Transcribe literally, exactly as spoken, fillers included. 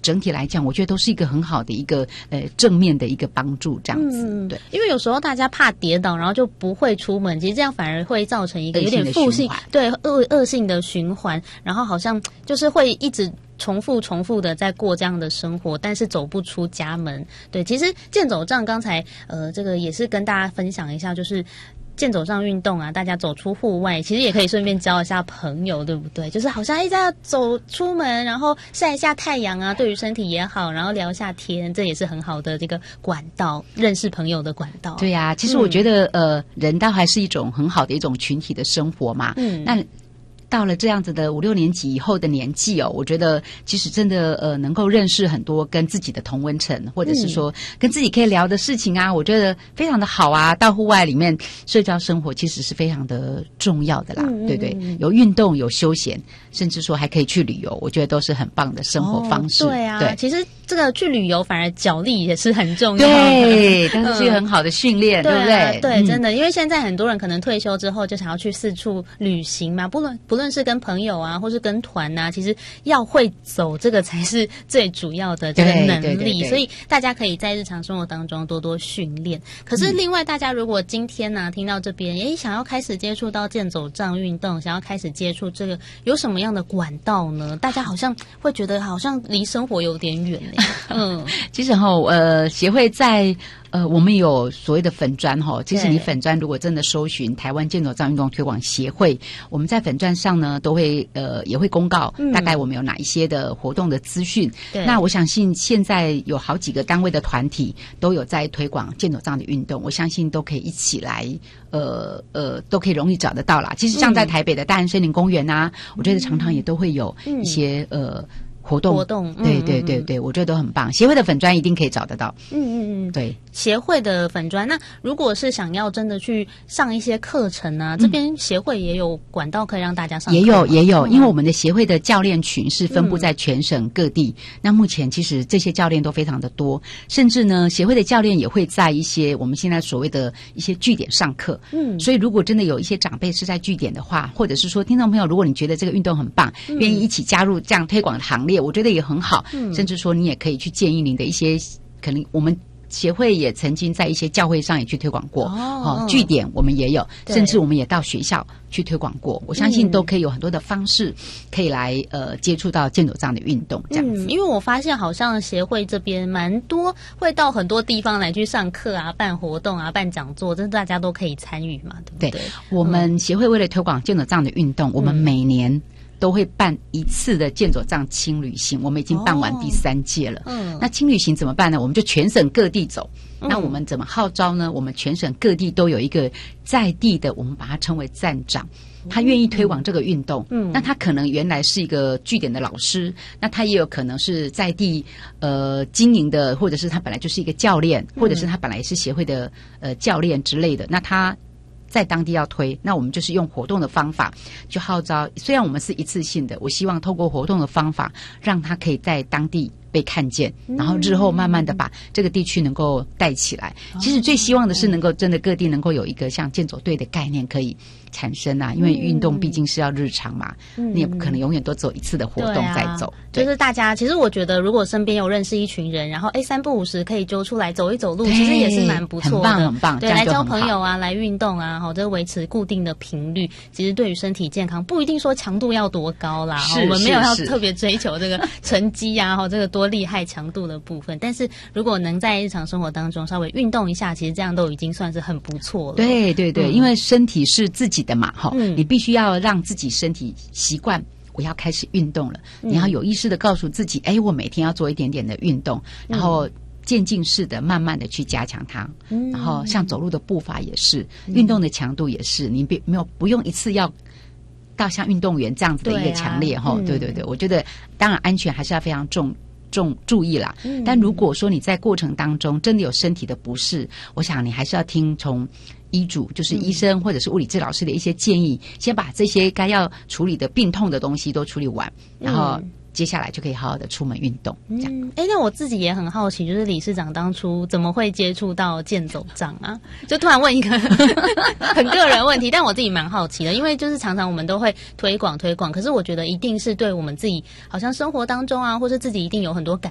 整体来讲，我觉得都是一个很好的一个呃正面的一个帮助，这样子。嗯、对， 因为有时候大家怕跌倒，然后就不会出门，其实这样反而会造成一个有点负性，对恶恶性的循环，然后好像就是会一直重复重复的在过这样的生活，但是走不出家门。对，其实健走杖刚才呃这个也是跟大家分享一下，就是健走杖运动啊，大家走出户外，其实也可以顺便交一下朋友，对不对？就是好像一直要走出门，然后晒一下太阳啊，对于身体也好，然后聊一下天，这也是很好的这个管道，认识朋友的管道。 对呀、啊，其实我觉得、嗯、呃，人倒还是一种很好的一种群体的生活嘛。嗯，那到了这样子的五六年级以后的年纪哦，我觉得其实真的呃能够认识很多跟自己的同温层，或者是说跟自己可以聊的事情啊，我觉得非常的好啊。到户外里面社交生活其实是非常的重要的啦，嗯、对对，有运动有休闲，甚至说还可以去旅游，我觉得都是很棒的生活方式。 哦、对啊，对，其实这个去旅游反而脚力也是很重要的， 对，但是是一个很好的训练，嗯、对不对？ 对，对嗯、真的，因为现在很多人可能退休之后就想要去四处旅行嘛，不论不论。无论是跟朋友啊，或是跟团啊，其实要会走，这个才是最主要的这个能力。对对对对，所以大家可以在日常生活当中多多训练。可是另外，大家如果今天呢、啊、听到这边，诶，想要开始接触到健走杖运动，想要开始接触这个，有什么样的管道呢？大家好像会觉得好像离生活有点远嘞。嗯， 其实哈，呃，协会在。呃，我们有所谓的粉专哈，其实你粉专如果真的搜寻台湾健走杖运动推广协会，我们在粉专上呢都会呃也会公告，大概我们有哪一些的活动的资讯。嗯、那我相信现在有好几个单位的团体都有在推广健走杖的运动，我相信都可以一起来呃呃都可以容易找得到啦。其实像在台北的大安森林公园啊，嗯、我觉得常常也都会有一些、嗯、呃。活动活动， 对对对对，我觉得都很棒。协会的粉专一定可以找得到。 嗯嗯嗯， 对， 协会的粉专。那如果是想要真的去上一些课程啊，嗯、这边协会也有管道可以让大家上课。 也有也有，因为我们的协会的教练群是分布在全省各地。嗯、那目前其实这些教练都非常的多，甚至呢，协会的教练也会在一些我们现在所谓的一些据点上课。嗯，所以如果真的有一些长辈是在据点的话，或者是说听众朋友，如果你觉得这个运动很棒，嗯、愿意一起加入这样推广的行列。我觉得也很好，嗯、甚至说你也可以去建议您的一些，可能我们协会也曾经在一些教会上也去推广过，哦，哦据点我们也有，甚至我们也到学校去推广过。我相信都可以有很多的方式可以来呃接触到健走杖的运动这样子。 嗯，因为我发现好像协会这边蛮多会到很多地方来去上课啊、办活动啊、办讲座，这大家都可以参与嘛，对不对？ 对，我们协会为了推广健走杖的运动，嗯、我们每年都会办一次的健走杖轻旅行，我们已经办完第三届了。哦、嗯，那轻旅行怎么办呢？我们就全省各地走。嗯、那我们怎么号召呢？我们全省各地都有一个在地的，我们把它称为站长，他愿意推广这个运动。嗯，那他可能原来是一个据点的老师，那他也有可能是在地呃经营的，或者是他本来就是一个教练，或者是他本来是协会的呃教练之类的。那他在当地要推，那我们就是用活动的方法去号召。虽然我们是一次性的，我希望透过活动的方法，让他可以在当地被看见，然后日后慢慢的把这个地区能够带起来。嗯、其实最希望的是能够真的各地能够有一个像健走队的概念可以产生啊，因为运动毕竟是要日常嘛，嗯、你也不可能永远都走一次的活动再走。 啊、就是大家，其实我觉得如果身边有认识一群人，然后哎三不五时可以揪出来走一走路，其实也是蛮不错的， 很棒很棒。 对，来交朋友啊，来运动啊，好，这维持固定的频率，其实对于身体健康不一定说强度要多高啦，我们没有要特别追求这个成绩啊，哈，这个多厉害强度的部分。但是如果能在日常生活当中稍微运动一下，其实这样都已经算是很不错了。 对对对，嗯、因为身体是自己的嘛，哈、嗯，你必须要让自己身体习惯。我要开始运动了，嗯、你要有意识的告诉自己，哎，我每天要做一点点的运动，然后渐进式的、慢慢的去加强它。嗯、然后像走路的步伐也是，嗯、运动的强度也是，你别没有不用一次要到像运动员这样子的一个强烈哈。对、啊嗯、对对对，我觉得当然安全还是要非常重。重注意啦，嗯、但如果说你在过程当中真的有身体的不适，我想你还是要听从医嘱，就是医生或者是物理治疗师的一些建议，嗯、先把这些该要处理的病痛的东西都处理完，然后接下来就可以好好的出门运动。这样， 嗯，哎，那我自己也很好奇，就是理事长当初怎么会接触到健走杖啊？就突然问一个很个人问题，但我自己蛮好奇的，因为就是常常我们都会推广推广，可是我觉得一定是对我们自己好像生活当中啊，或是自己一定有很多感